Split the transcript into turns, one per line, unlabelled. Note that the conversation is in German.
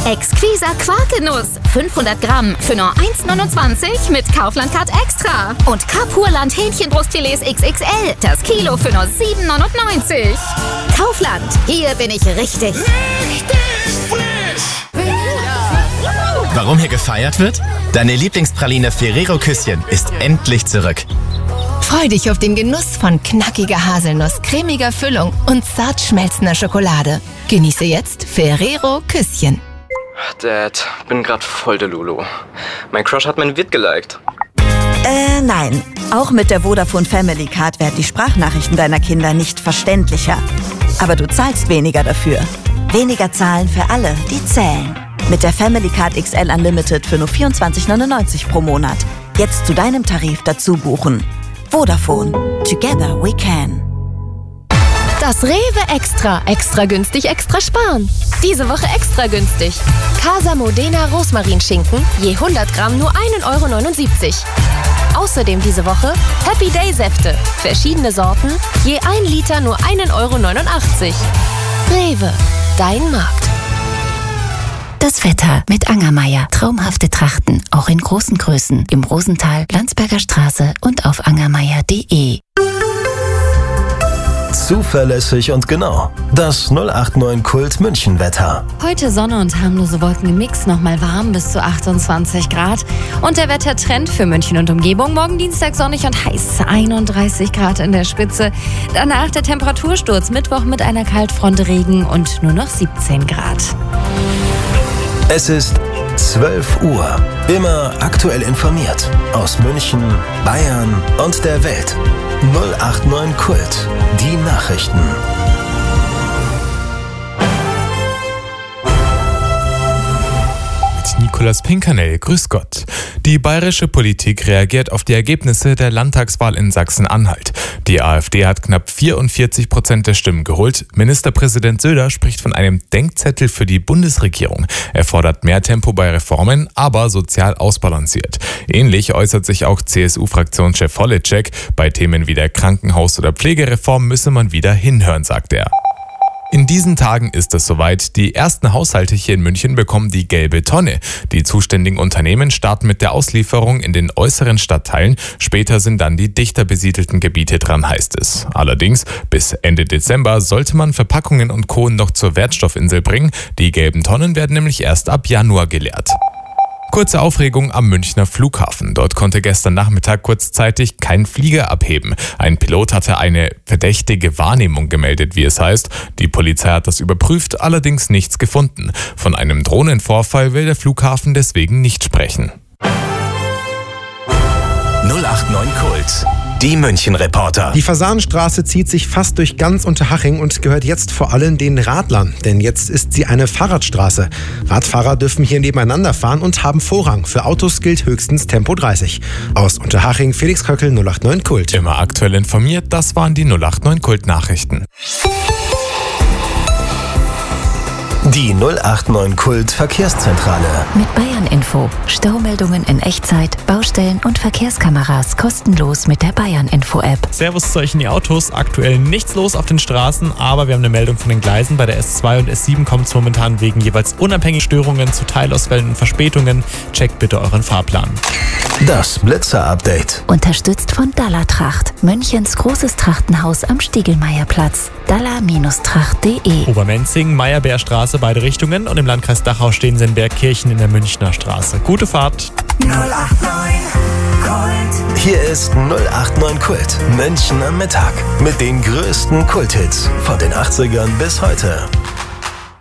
Exquisa Quarkenuss. 500 Gramm für nur 1,29 mit Kaufland-Card Extra. Und Kapurland Hähnchenbrustfilets XXL. Das Kilo für nur 7,99. Kaufland, hier bin ich richtig.
Warum hier gefeiert wird? Deine Lieblingspraline Ferrero Küsschen ist endlich zurück.
Freu dich auf den Genuss von knackiger Haselnuss, cremiger Füllung und zart schmelzender Schokolade. Genieße jetzt Ferrero Küsschen.
Dad, bin grad voll der Lulu. Mein Crush hat mein Vid geliked.
Nein. Auch mit der Vodafone Family Card werden die Sprachnachrichten deiner Kinder nicht verständlicher. Aber du zahlst weniger dafür. Weniger zahlen für alle, die zählen. Mit der Family Card XL Unlimited für nur 24,99 pro Monat. Jetzt zu deinem Tarif dazu buchen. Vodafone. Together we can.
Das Rewe Extra. Extra günstig, extra sparen. Diese Woche extra günstig. Casa Modena Rosmarinschinken. Je 100 Gramm nur 1,79 €. Außerdem diese Woche Happy Day Säfte. Verschiedene Sorten. Je 1 Liter nur 1,89 €. Rewe. Dein Markt.
Das Wetter mit Angermeier. Traumhafte Trachten, auch in großen Größen. Im Rosental, Landsberger Straße und auf angermeier.de.
Zuverlässig und genau. Das 089 Kult München Wetter.
Heute Sonne und harmlose Wolken im Mix, nochmal warm bis zu 28 Grad. Und der Wettertrend für München und Umgebung. Morgen Dienstag sonnig und heiß, 31 Grad in der Spitze. Danach der Temperatursturz, Mittwoch mit einer Kaltfront Regen und nur noch 17 Grad.
Es ist 12 Uhr. Immer aktuell informiert. Aus München, Bayern und der Welt. 089 Kult. Die Nachrichten.
Nikolaus Pinkernell, grüß Gott. Die bayerische Politik reagiert auf die Ergebnisse der Landtagswahl in Sachsen-Anhalt. Die AfD hat knapp 44% der Stimmen geholt. Ministerpräsident Söder spricht von einem Denkzettel für die Bundesregierung. Er fordert mehr Tempo bei Reformen, aber sozial ausbalanciert. Ähnlich äußert sich auch CSU-Fraktionschef Holleczek. Bei Themen wie der Krankenhaus- oder Pflegereform müsse man wieder hinhören, sagt er. In diesen Tagen ist es soweit. Die ersten Haushalte hier in München bekommen die gelbe Tonne. Die zuständigen Unternehmen starten mit der Auslieferung in den äußeren Stadtteilen. Später sind dann die dichter besiedelten Gebiete dran, heißt es. Allerdings, bis Ende Dezember sollte man Verpackungen und Co. noch zur Wertstoffinsel bringen. Die gelben Tonnen werden nämlich erst ab Januar geleert. Kurze Aufregung am Münchner Flughafen. Dort konnte gestern Nachmittag kurzzeitig kein Flieger abheben. Ein Pilot hatte eine verdächtige Wahrnehmung gemeldet, wie es heißt. Die Polizei hat das überprüft, allerdings nichts gefunden. Von einem Drohnenvorfall will der Flughafen deswegen nicht sprechen.
089 Kult. Die München-Reporter.
Die Fasanenstraße zieht sich fast durch ganz Unterhaching und gehört jetzt vor allem den Radlern. Denn jetzt ist sie eine Fahrradstraße. Radfahrer dürfen hier nebeneinander fahren und haben Vorrang. Für Autos gilt höchstens Tempo 30. Aus Unterhaching, Felix Köckel, 089 Kult.
Immer aktuell informiert, das waren die 089 Kult-Nachrichten.
Die 089 Kult Verkehrszentrale.
Mit Bayern Info. Staumeldungen in Echtzeit, Baustellen und Verkehrskameras kostenlos mit der Bayern Info App.
Servus zu euch in die Autos. Aktuell nichts los auf den Straßen, aber wir haben eine Meldung von den Gleisen. Bei der S2 und S7 kommt es momentan wegen jeweils unabhängigen Störungen zu Teilausfällen und Verspätungen. Checkt bitte euren Fahrplan.
Das Blitzer-Update.
Unterstützt von Dalla Tracht. Münchens großes Trachtenhaus am Stiegelmeierplatz. dalla-tracht.de.
Obermenzing, Meyerbeerstraße, beide Richtungen. Und im Landkreis Dachau stehen sie in Bergkirchen in der Münchner Straße. Gute Fahrt.
089 Kult. Hier ist 089 Kult. München am Mittag. Mit den größten Kulthits von den 80ern bis heute.